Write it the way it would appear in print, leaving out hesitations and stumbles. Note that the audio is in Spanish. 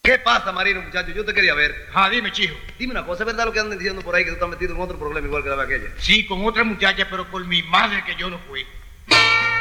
¿Qué pasa, Marino, muchacho? Yo te quería ver. Ah, dime, chico. Dime una cosa, ¿es verdad lo que andan diciendo por ahí que tú estás metido en otro problema igual que la vez aquella? Sí, con otra muchacha, pero por mi madre que yo no fui.